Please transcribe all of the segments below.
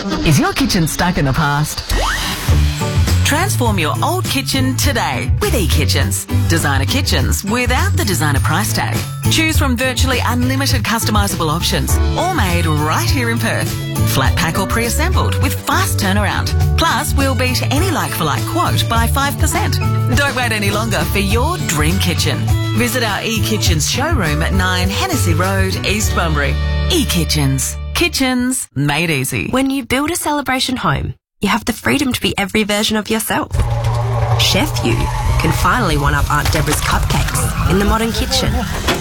Is your kitchen stuck in the past? Transform your old kitchen today with eKitchens. Designer kitchens without the designer price tag. Choose from virtually unlimited customisable options, all made right here in Perth. Flat pack or pre-assembled with fast turnaround. Plus, we'll beat any like-for-like quote by 5%. Don't wait any longer for your dream kitchen. Visit our eKitchens showroom at 9 Hennessy Road, East Bunbury. eKitchens. Kitchens made easy. When you build a celebration home, you have the freedom to be every version of yourself. Chef You can finally one-up Aunt Deborah's cupcakes in the modern kitchen.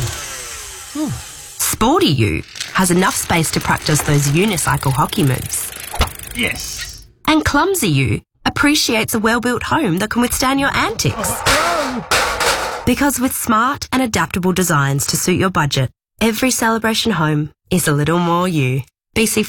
Sporty You has enough space to practice those unicycle hockey moves. Yes. And Clumsy You appreciates a well-built home that can withstand your antics. Because with smart and adaptable designs to suit your budget, every celebration home is a little more you. BC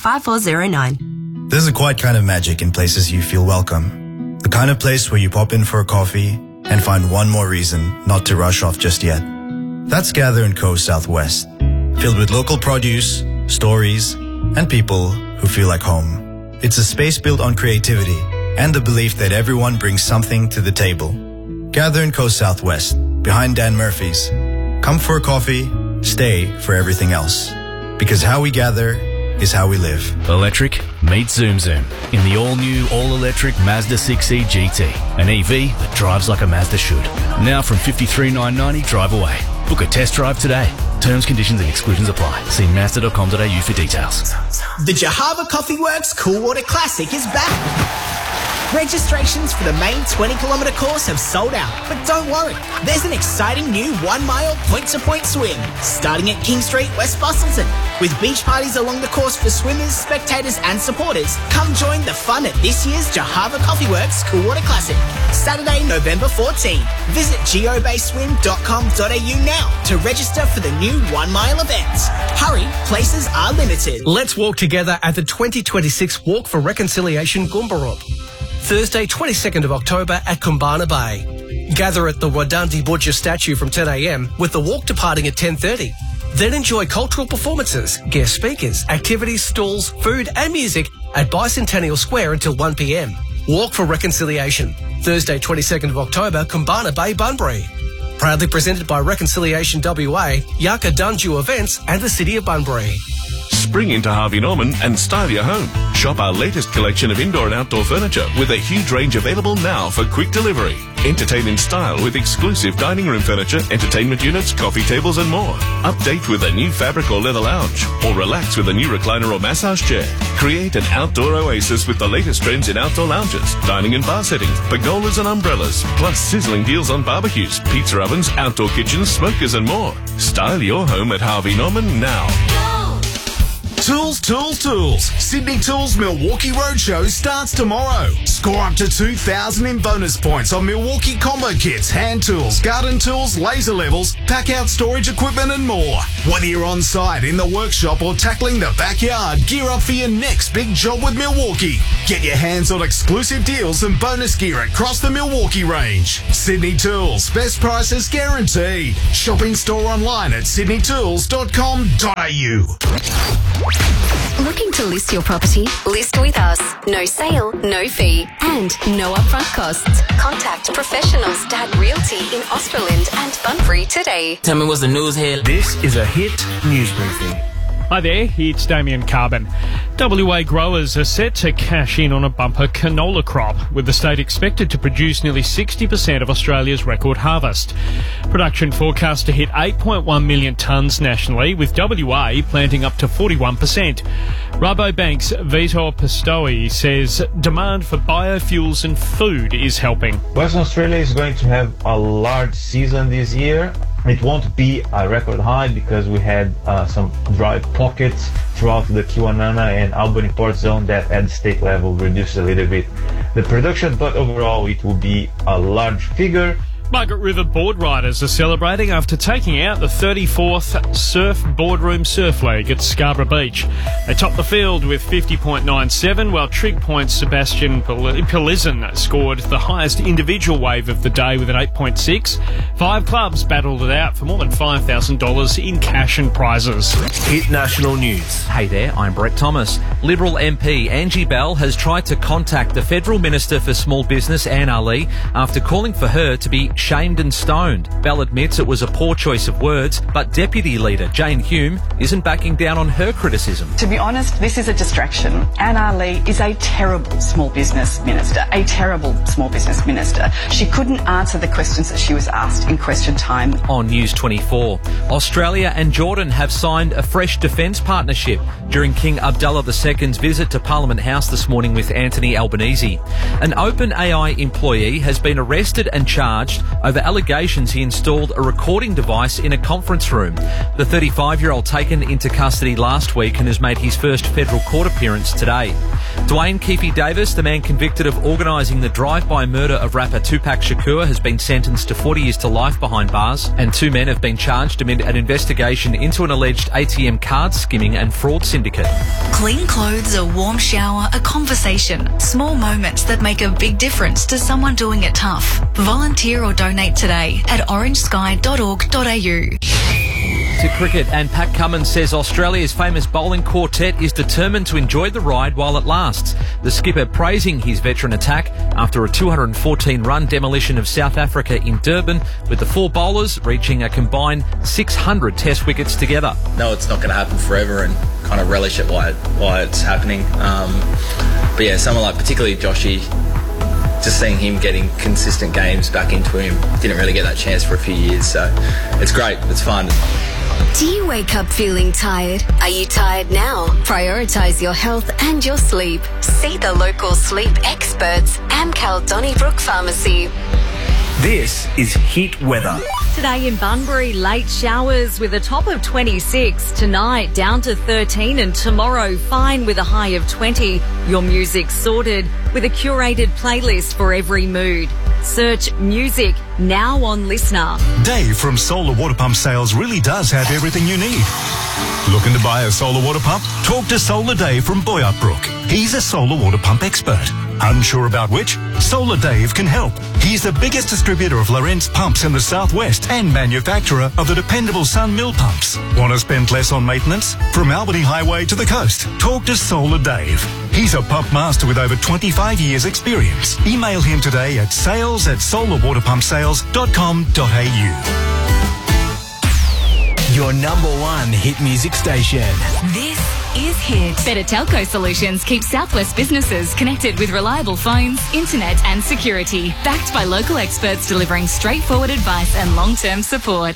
5409. There's a quiet kind of magic in places you feel welcome. The kind of place where you pop in for a coffee and find one more reason not to rush off just yet. That's Gather & Co. Southwest, filled with local produce, stories, and people who feel like home. It's a space built on creativity and the belief that everyone brings something to the table. Gather & Co. Southwest, behind Dan Murphy's. Come for a coffee, stay for everything else. Because how we gather is how we live. Electric meets Zoom Zoom in the all-new, all-electric Mazda 6e GT, an EV that drives like a Mazda should. Now from $53,990 drive away. Book a test drive today. Terms, conditions and exclusions apply. See Mazda.com.au for details. The Jahava Coffee Works Cool Water Classic is back. Registrations for the main 20-kilometre course have sold out, but don't worry, there's an exciting new 1-mile point-to-point swim starting at King Street, West Bustleton. With beach parties along the course for swimmers, spectators and supporters, come join the fun at this year's Jahava Coffee Works Cool Water Classic, Saturday, November 14. Visit geobaseswim.com.au now to register for the new 1-mile event. Hurry, places are limited. Let's walk together at the 2026 Walk for Reconciliation Goombaroop. Thursday, 22nd of October at Kumbana Bay. Gather at the Wadandi Budja statue from 10 a.m, with the walk departing at 10:30. Then enjoy cultural performances, guest speakers, activities, stalls, food and music at Bicentennial Square until 1 p.m. Walk for Reconciliation. Thursday, 22nd of October, Kumbana Bay, Bunbury. Proudly presented by Reconciliation WA, Yaka Dunju Events and the City of Bunbury. Spring into Harvey Norman and style your home. Shop our latest collection of indoor and outdoor furniture with a huge range available now for quick delivery. Entertain in style with exclusive dining room furniture, entertainment units, coffee tables and more. Update with a new fabric or leather lounge, or relax with a new recliner or massage chair. Create an outdoor oasis with the latest trends in outdoor lounges, dining and bar settings, pergolas and umbrellas, plus sizzling deals on barbecues, pizza ovens, outdoor kitchens, smokers and more. Style your home at Harvey Norman now. Tools, Tools, Tools. Sydney Tools Milwaukee Roadshow starts tomorrow. Score up to 2,000 in bonus points on Milwaukee combo kits, hand tools, garden tools, laser levels, pack-out storage equipment and more. Whether you're on site, in the workshop or tackling the backyard, gear up for your next big job with Milwaukee. Get your hands on exclusive deals and bonus gear across the Milwaukee range. Sydney Tools, best prices guaranteed. Shop in store online at sydneytools.com.au. Looking to list your property? List with us. No sale, no fee, and no upfront costs. Contact professionals Dad Realty in Australind and Bunbury today. Tell me what's the news here. This is a Hit News Briefing. Hi there, it's Damien Carbon. WA growers are set to cash in on a bumper canola crop, with the state expected to produce nearly 60% of Australia's record harvest. Production forecast to hit 8.1 million tonnes nationally, with WA planting up to 41%. Rabobank's Vitor Pistoi says demand for biofuels and food is helping. Western Australia is going to have a large season this year. It won't be a record high because we had some dry pockets throughout the Kiwanana and Albany port zone that at the state level reduced a little bit the production, but overall it will be a large figure. Margaret River board riders are celebrating after taking out the 34th Surf Boardroom Surf League at Scarborough Beach. They topped the field with 50.97, while Trig Point's Sebastian Pelizin scored the highest individual wave of the day with an 8.6. 5 clubs battled it out for more than $5,000 in cash and prizes. Hit national news. Hey there, I'm Brett Thomas. Liberal MP Angie Bell has tried to contact the Federal Minister for Small Business, Anne Ali, after calling for her to be shamed and stoned. Bell admits it was a poor choice of words, but Deputy Leader Jane Hume isn't backing down on her criticism. To be honest, this is a distraction. Anne Ali is a terrible small business minister, She couldn't answer the questions that she was asked in question time. On News 24, Australia and Jordan have signed a fresh defence partnership during King Abdullah II's visit to Parliament House this morning with Anthony Albanese. An OpenAI employee has been arrested and charged over allegations he installed a recording device in a conference room. The 35-year-old taken into custody last week and has made his first federal court appearance today. Dwayne Keefe Davis, the man convicted of organising the drive-by murder of rapper Tupac Shakur, has been sentenced to 40 years to life behind bars, and 2 men have been charged amid an investigation into an alleged ATM card skimming and fraud syndicate. Clean clothes, a warm shower, a conversation. Small moments that make a big difference to someone doing it tough. Volunteer or donate today at orangesky.org.au. To cricket, and Pat Cummins says Australia's famous bowling quartet is determined to enjoy the ride while it lasts. The skipper praising his veteran attack after a 214-run demolition of South Africa in Durban, with the 4 bowlers reaching a combined 600 test wickets together. No, it's not going to happen forever, and kind of relish it while it's happening. But yeah, someone like particularly Joshy, just seeing him getting consistent games back into him, didn't really get that chance for a few years, so it's great, it's fun. Do you wake up feeling tired? Are you tired now? Prioritise your health and your sleep. See the local sleep experts, Amcal Donnybrook Pharmacy. This is Hit Weather. Today in Bunbury, late showers with a top of 26. Tonight, down to 13, and tomorrow, fine with a high of 20. Your music's sorted with a curated playlist for every mood. Search music now on Listener. Dave from Solar Water Pump Sales really does have everything you need. Looking to buy a solar water pump? Talk to Solar Dave from Boyup Brook. He's a solar water pump expert. Unsure about which? Solar Dave can help. He's the biggest distributor of Lorentz pumps in the southwest and manufacturer of the dependable Sun Mill pumps. Want to spend less on maintenance? From Albany Highway to the coast, talk to Solar Dave. He's a pump master with over 25 years experience. Email him today at sales@solarwaterpumpsales.com.au. Your number 1 hit music station. This is Hit. Better Telco Solutions keep Southwest businesses connected with reliable phones, internet and security. Backed by local experts delivering straightforward advice and long-term support.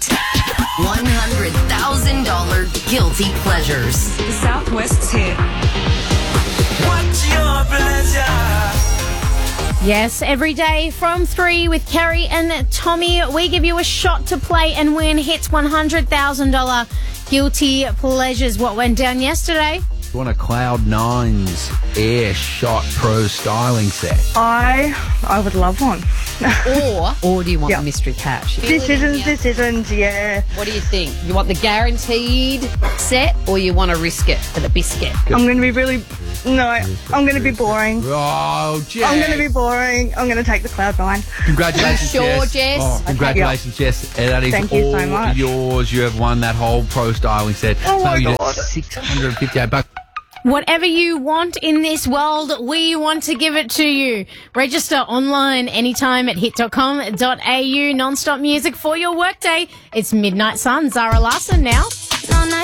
$100,000 guilty pleasures. The Southwest's hit. What's your pleasure? Yes, every day from 3 with Kerry and Tommy, we give you a shot to play and win Hit's $100,000 guilty pleasures. What went down yesterday? You want a Cloud9's Air Shot Pro styling set? I would love one. or do you want the mystery cash? Decisions, yeah. What do you think? You want the guaranteed set, or you want to risk it for the biscuit? I'm going to be I'm going to be boring. Oh, Jess. I'm going to be boring. I'm going to take the Cloud9. Congratulations, Jess. Jess? Oh, congratulations, Jess. That is Thank you so much. Yours. You have won that whole pro styling set. Oh, my God. $658. Whatever you want in this world, we want to give it to you. Register online anytime at hit.com.au. Non-stop music for your workday. It's Midnight Sun. Zara Larsson now.